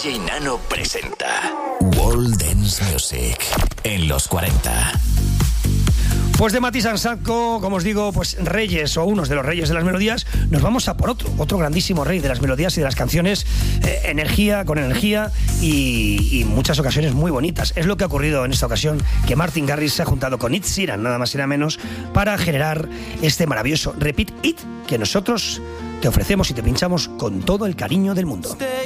DJ Nano presenta World Dance Music en los 40. Pues de Mati Sansacco, como os digo, pues reyes o unos de los reyes de las melodías, nos vamos a por otro grandísimo rey de las melodías y de las canciones, energía y en muchas ocasiones muy bonitas. Es lo que ha ocurrido en esta ocasión, que Martin Garrix se ha juntado con Ed Sheeran, nada más y nada menos, para generar este maravilloso Repeat It que nosotros te ofrecemos y te pinchamos con todo el cariño del mundo.